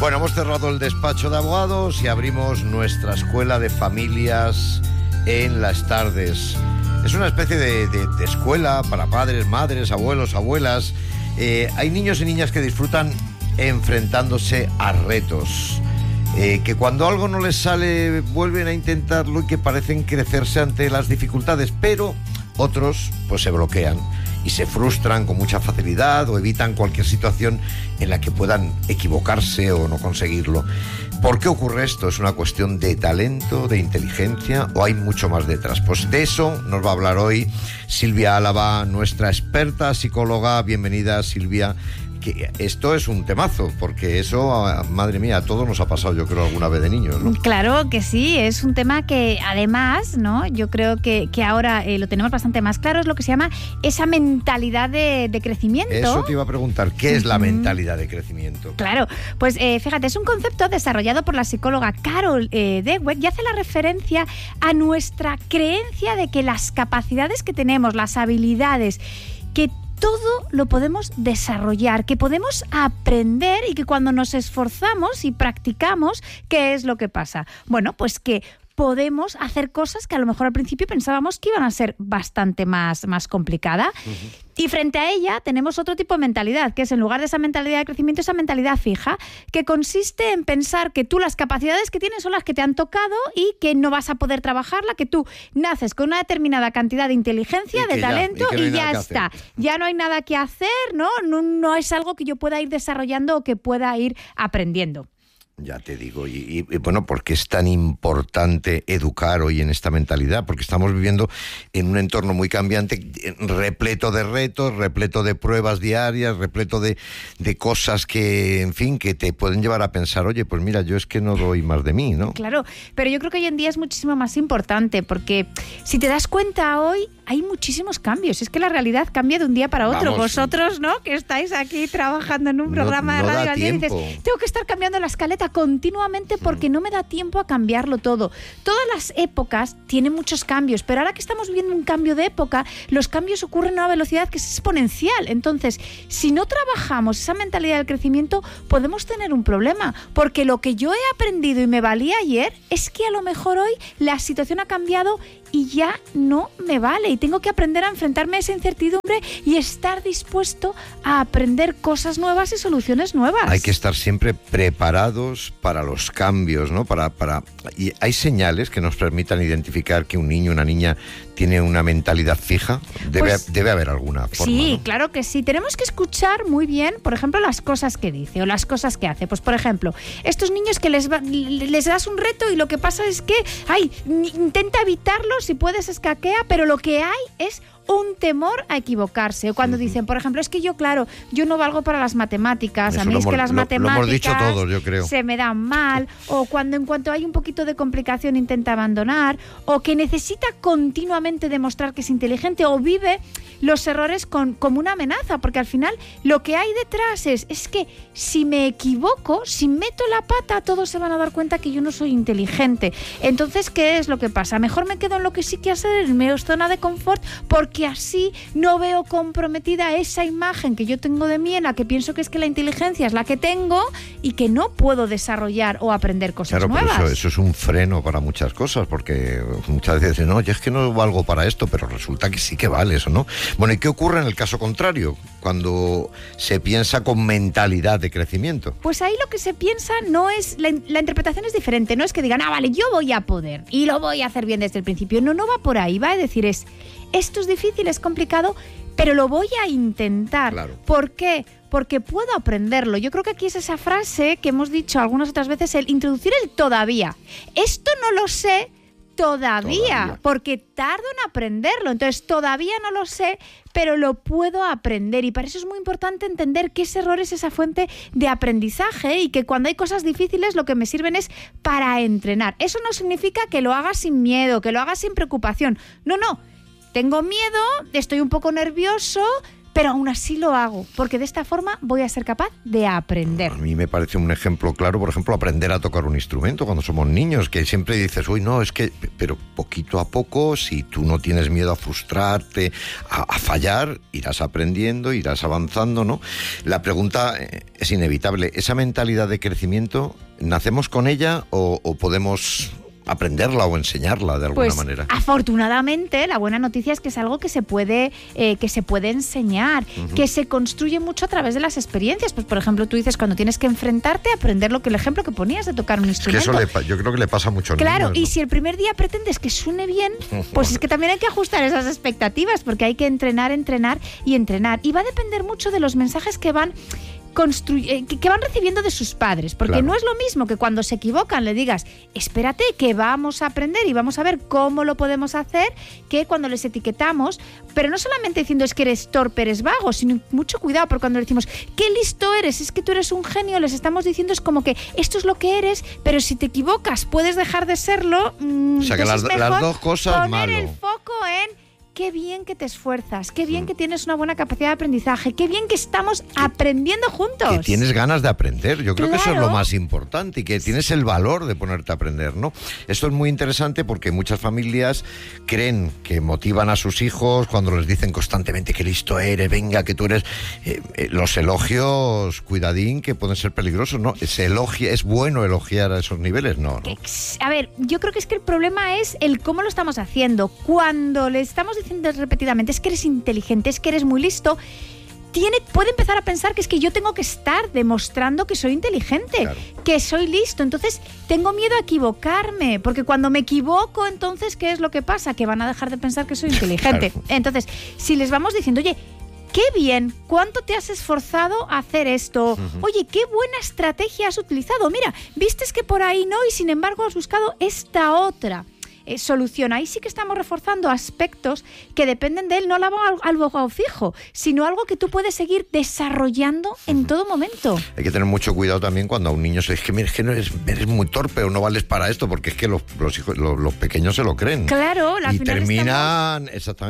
Bueno, hemos cerrado el despacho de abogados y abrimos nuestra escuela de familias en las tardes. Es una especie de escuela para padres, madres, abuelos, abuelas. Hay niños y niñas que disfrutan enfrentándose a retos. Que cuando algo no les sale vuelven a intentarlo y que parecen crecerse ante las dificultades, pero otros pues se bloquean y se frustran con mucha facilidad o evitan cualquier situación en la que puedan equivocarse o no conseguirlo. ¿Por qué ocurre esto? ¿Es una cuestión de talento, de inteligencia o hay mucho más detrás? Pues de eso nos va a hablar hoy Silvia Álava, nuestra experta psicóloga. Bienvenida, Silvia. Que esto es un temazo, porque eso, madre mía, a todos nos ha pasado, yo creo, alguna vez de niños, ¿no? Claro que sí, es un tema que además, ¿no? Yo creo que ahora lo tenemos bastante más claro, es lo que se llama esa mentalidad de crecimiento. Eso te iba a preguntar, ¿qué es la mentalidad de crecimiento? Claro, pues fíjate, es un concepto desarrollado por la psicóloga Carol Dweck y hace la referencia a nuestra creencia de que las capacidades que tenemos, las habilidades, que todo lo podemos desarrollar, que podemos aprender y que cuando nos esforzamos y practicamos, ¿qué es lo que pasa? Bueno, pues que podemos hacer cosas que a lo mejor al principio pensábamos que iban a ser bastante más complicadas. Y frente a ella tenemos otro tipo de mentalidad, que es en lugar de esa mentalidad de crecimiento, esa mentalidad fija, que consiste en pensar que tú las capacidades que tienes son las que te han tocado y que no vas a poder trabajarla, que tú naces con una determinada cantidad de inteligencia, de talento y ya está. Ya no hay nada que hacer, ¿no? No es algo que yo pueda ir desarrollando o que pueda ir aprendiendo. Ya te digo, y bueno, ¿por qué es tan importante educar hoy en esta mentalidad? Porque estamos viviendo en un entorno muy cambiante, repleto de retos, repleto de pruebas diarias, repleto de cosas que, en fin, que te pueden llevar a pensar, oye, pues mira, yo es que no doy más de mí, ¿no? Claro, pero yo creo que hoy en día es muchísimo más importante, porque si te das cuenta hoy, hay muchísimos cambios. Es que la realidad cambia de un día para otro. Vamos, vosotros, ¿no? Que estáis aquí trabajando en un programa de radio al día y dices, tengo que estar cambiando la escaleta continuamente porque no me da tiempo a cambiarlo todo. Todas las épocas tienen muchos cambios, pero ahora que estamos viviendo un cambio de época, los cambios ocurren a una velocidad que es exponencial. Entonces, si no trabajamos esa mentalidad del crecimiento, podemos tener un problema, porque lo que yo he aprendido y me valía ayer es que a lo mejor hoy la situación ha cambiado y ya no me vale y tengo que aprender a enfrentarme a esa incertidumbre y estar dispuesto a aprender cosas nuevas y soluciones nuevas. Hay que estar siempre preparados para los cambios, ¿no? Y hay señales que nos permitan identificar que un niño, una niña tiene una mentalidad fija. Debe haber alguna forma. Sí, ¿no? Claro que sí. Tenemos que escuchar muy bien, por ejemplo, las cosas que dice o las cosas que hace. Pues, por ejemplo, estos niños que les das un reto y lo que pasa es que, intenta evitarlo, si puedes escaquea, pero lo que hay es un temor a equivocarse. O cuando dicen, por ejemplo, es que yo no valgo para las matemáticas, eso a mí es que las matemáticas lo hemos dicho todos, yo creo. Se me dan mal, o cuando en cuanto hay un poquito de complicación intenta abandonar, o que necesita continuamente demostrar que es inteligente, o vive los errores como una amenaza, porque al final lo que hay detrás es que si me equivoco, si meto la pata, todos se van a dar cuenta que yo no soy inteligente. Entonces, ¿qué es lo que pasa? Mejor me quedo en lo que sí que hacer, en mi zona de confort, porque así no veo comprometida esa imagen que yo tengo de mí, en la que pienso que es que la inteligencia es la que tengo y que no puedo desarrollar o aprender cosas nuevas. Claro, eso es un freno para muchas cosas, porque muchas veces dicen, no, yo es que no valgo para esto, pero resulta que sí que vale eso, ¿no? Bueno, ¿y qué ocurre en el caso contrario, cuando se piensa con mentalidad de crecimiento? Pues ahí lo que se piensa no es, la interpretación es diferente, no es que digan, vale, yo voy a poder y lo voy a hacer bien desde el principio. No va por ahí, va a decir esto es difícil, es complicado, pero lo voy a intentar. Claro. ¿Por qué? Porque puedo aprenderlo. Yo creo que aquí es esa frase que hemos dicho algunas otras veces, el introducir el todavía. Esto no lo sé todavía, porque tardo en aprenderlo. Entonces, todavía no lo sé, pero lo puedo aprender. Y para eso es muy importante entender que ese error es esa fuente de aprendizaje y que cuando hay cosas difíciles lo que me sirven es para entrenar. Eso no significa que lo hagas sin miedo, que lo hagas sin preocupación. No. Tengo miedo, estoy un poco nervioso, pero aún así lo hago, porque de esta forma voy a ser capaz de aprender. A mí me parece un ejemplo claro, por ejemplo, aprender a tocar un instrumento cuando somos niños, que siempre dices, uy, no, es que, pero poquito a poco, si tú no tienes miedo a frustrarte, a fallar, irás aprendiendo, irás avanzando, ¿no? La pregunta es inevitable, ¿esa mentalidad de crecimiento, nacemos con ella o podemos aprenderla o enseñarla de alguna manera? Afortunadamente, la buena noticia es que es algo que se puede enseñar, que se construye mucho a través de las experiencias. Pues, por ejemplo, tú dices, cuando tienes que enfrentarte a aprender el ejemplo que ponías de tocar un instrumento. Es que eso yo creo que le pasa mucho a niños, claro, ¿no? Y si el primer día pretendes que suene bien, pues es que también hay que ajustar esas expectativas, porque hay que entrenar y entrenar. Y va a depender mucho de los mensajes que van recibiendo de sus padres, porque claro, no es lo mismo que cuando se equivocan le digas, espérate que vamos a aprender y vamos a ver cómo lo podemos hacer, que cuando les etiquetamos, pero no solamente diciendo es que eres torpe, eres vago, sino mucho cuidado, porque cuando le decimos qué listo eres, es que tú eres un genio, les estamos diciendo es como que esto es lo que eres, pero si te equivocas puedes dejar de serlo. O sea que las dos cosas poner malo. El foco en qué bien que te esfuerzas, qué bien que tienes una buena capacidad de aprendizaje, qué bien que estamos aprendiendo juntos. Que tienes ganas de aprender, yo creo que eso es lo Claro. más importante y que tienes el valor de ponerte a aprender, ¿no? Esto es muy interesante porque muchas familias creen que motivan a sus hijos cuando les dicen constantemente qué listo eres, venga, que tú eres... los elogios, cuidadín, que pueden ser peligrosos, ¿no? Es bueno elogiar a esos niveles, ¿no? A ver, yo creo que es que el problema es el cómo lo estamos haciendo. Cuando le estamos diciendo repetidamente es que eres inteligente, es que eres muy listo, puede empezar a pensar que es que yo tengo que estar demostrando que soy inteligente, claro, que soy listo, entonces tengo miedo a equivocarme, porque cuando me equivoco, entonces ¿qué es lo que pasa? Que van a dejar de pensar que soy inteligente. Claro. Entonces, si les vamos diciendo, oye, qué bien, ¿cuánto te has esforzado a hacer esto? Oye, qué buena estrategia has utilizado. Mira, vistes que por ahí no y sin embargo has buscado esta otra solución. Ahí sí que estamos reforzando aspectos que dependen de él, no algo fijo, sino algo que tú puedes seguir desarrollando en todo momento. Hay que tener mucho cuidado también cuando a un niño se dice que, mira, es que no eres muy torpe o no vales para esto, porque es que los pequeños se lo creen. Claro, y terminan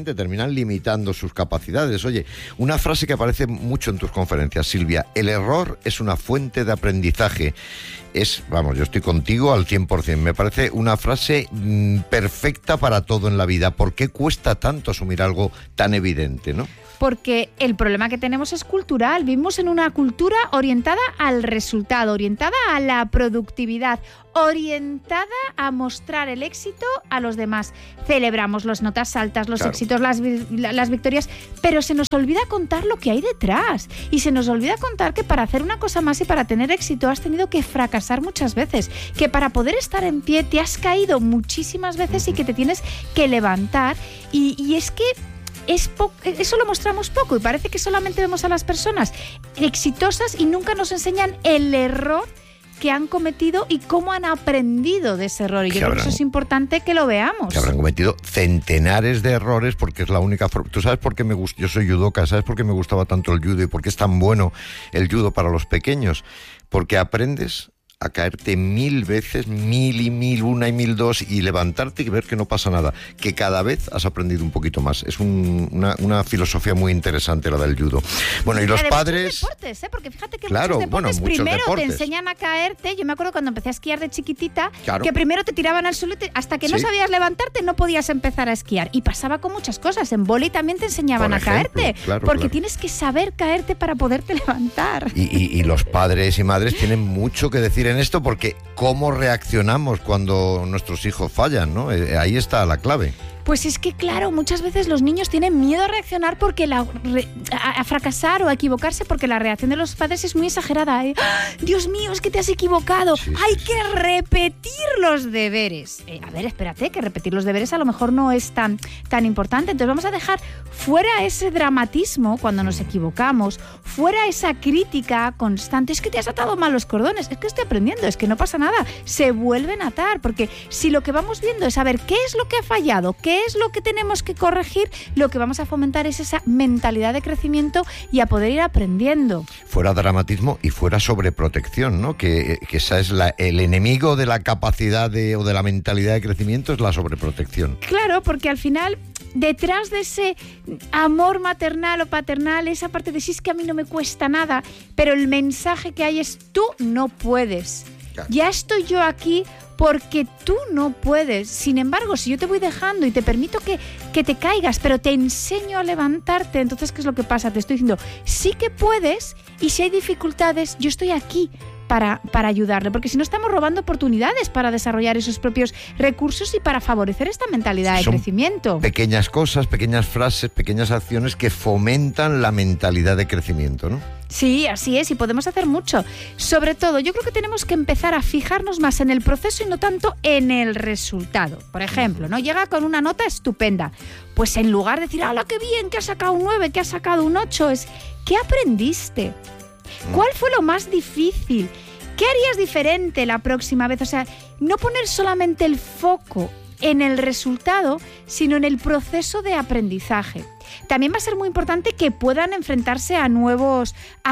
limitando sus capacidades. Oye, una frase que aparece mucho en tus conferencias, Silvia: el error es una fuente de aprendizaje. Yo estoy contigo al 100%. Me parece una frase perfecta para todo en la vida. ¿Por qué cuesta tanto asumir algo tan evidente, no? Porque el problema que tenemos es cultural. Vivimos en una cultura orientada al resultado, orientada a la productividad, orientada a mostrar el éxito a los demás. Celebramos las notas altas, los éxitos, las victorias, pero se nos olvida contar lo que hay detrás. Y se nos olvida contar que para hacer una cosa más y para tener éxito has tenido que fracasar muchas veces, que para poder estar en pie te has caído muchísimas veces y que te tienes que levantar. Y es que eso lo mostramos poco y parece que solamente vemos a las personas exitosas y nunca nos enseñan el error que han cometido y cómo han aprendido de ese error. Y yo creo que eso es importante que lo veamos. Que habrán cometido centenares de errores porque es la única forma. ¿Tú sabes por qué yo soy judoka? ¿Sabes por qué me gustaba tanto el judo y por qué es tan bueno el judo para los pequeños? Porque aprendes a caerte 1000 veces, 1000 y 1000, 1 y 1002 y levantarte y ver que no pasa nada, que cada vez has aprendido un poquito más. Es una filosofía muy interesante la del judo. Bueno, y los padres... Muchos deportes, porque fíjate que claro, muchos deportes te enseñan a caerte. Yo me acuerdo cuando empecé a esquiar de chiquitita, claro, que primero te tiraban al suelo hasta que no sabías levantarte no podías empezar a esquiar. Y pasaba con muchas cosas. En vóley también te enseñaban a caerte, porque tienes que saber caerte para poderte levantar. Y los padres y madres tienen mucho que decir en esto, porque cómo reaccionamos cuando nuestros hijos fallan, ¿no? Ahí está la clave. Pues es que, claro, muchas veces los niños tienen miedo a reaccionar porque a fracasar o a equivocarse, porque la reacción de los padres es muy exagerada. ¡Ah! Dios mío, es que te has equivocado. Hay que repetir los deberes. A ver, espérate, que repetir los deberes a lo mejor no es tan importante. Entonces vamos a dejar fuera ese dramatismo cuando nos equivocamos, fuera esa crítica constante. Es que te has atado mal los cordones, es que estoy aprendiendo, es que no pasa nada. Se vuelven a atar, porque si lo que vamos viendo es saber qué es lo que ha fallado, qué es lo que tenemos que corregir, lo que vamos a fomentar es esa mentalidad de crecimiento y a poder ir aprendiendo. Fuera dramatismo y fuera sobreprotección, ¿no? Que esa es el enemigo de la capacidad o de la mentalidad de crecimiento, es la sobreprotección. Claro, porque al final detrás de ese amor maternal o paternal, esa parte de sí, es que a mí no me cuesta nada, pero el mensaje que hay es tú no puedes. Claro. Ya estoy yo aquí porque tú no puedes. Sin embargo, si yo te voy dejando y te permito que te caigas, pero te enseño a levantarte, entonces, ¿qué es lo que pasa? Te estoy diciendo, sí que puedes, y si hay dificultades, yo estoy aquí para ayudarle, porque si no estamos robando oportunidades para desarrollar esos propios recursos y para favorecer esta mentalidad de crecimiento. Pequeñas cosas, pequeñas frases, pequeñas acciones que fomentan la mentalidad de crecimiento, ¿no? Sí, así es, y podemos hacer mucho. Sobre todo, yo creo que tenemos que empezar a fijarnos más en el proceso y no tanto en el resultado. Por ejemplo, ¿no? Llega con una nota estupenda. Pues en lugar de decir, ¡hala, qué bien, que has sacado un 9, que has sacado un 8! Es, ¿qué aprendiste? ¿Cuál fue lo más difícil? ¿Qué harías diferente la próxima vez? O sea, no poner solamente el foco en el resultado, sino en el proceso de aprendizaje. También va a ser muy importante que puedan enfrentarse a nuevos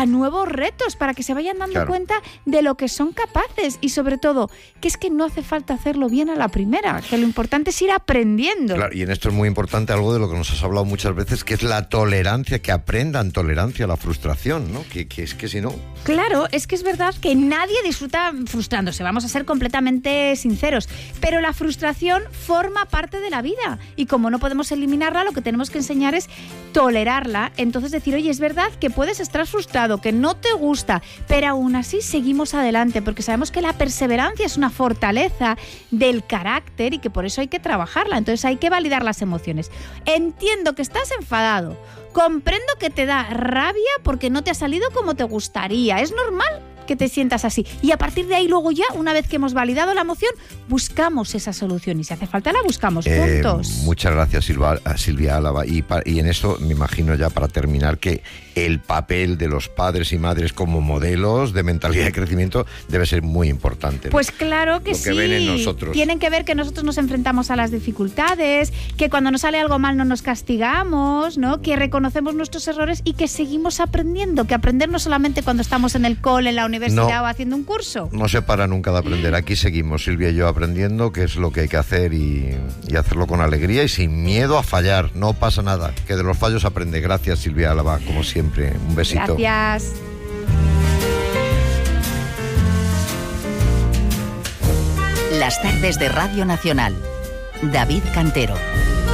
retos para que se vayan dando cuenta de lo que son capaces y, sobre todo, que es que no hace falta hacerlo bien a la primera, que lo importante es ir aprendiendo. Claro, y en esto es muy importante algo de lo que nos has hablado muchas veces, que es la tolerancia, que aprendan tolerancia a la frustración, ¿no? Que es que si no... Claro, es que es verdad que nadie disfruta frustrándose, vamos a ser completamente sinceros, pero la frustración forma parte de la vida y como no podemos eliminarla, lo que tenemos que enseñar es tolerarla, entonces decir, oye, es verdad que puedes estar frustrado, que no te gusta, pero aún así seguimos adelante, porque sabemos que la perseverancia es una fortaleza del carácter y que por eso hay que trabajarla, entonces hay que validar las emociones. Entiendo que estás enfadado, comprendo que te da rabia porque no te ha salido como te gustaría, es normal que te sientas así. Y a partir de ahí luego ya, una vez que hemos validado la emoción, buscamos esa solución y si hace falta la buscamos juntos. Muchas gracias, Silvia Álava. Y en eso me imagino ya para terminar que el papel de los padres y madres como modelos de mentalidad de crecimiento debe ser muy importante, ¿no? Pues claro que sí. Lo que ven en nosotros. Tienen que ver que nosotros nos enfrentamos a las dificultades, que cuando nos sale algo mal no nos castigamos, ¿no? Que reconocemos nuestros errores y que seguimos aprendiendo, que aprender no solamente cuando estamos en el cole, en la universidad o haciendo un curso. No se para nunca de aprender. Aquí seguimos, Silvia y yo, aprendiendo qué es lo que hay que hacer y hacerlo con alegría y sin miedo a fallar. No pasa nada, que de los fallos aprende. Gracias, Silvia Álava, como siempre. Un besito. Gracias. Las tardes de Radio Nacional. David Cantero.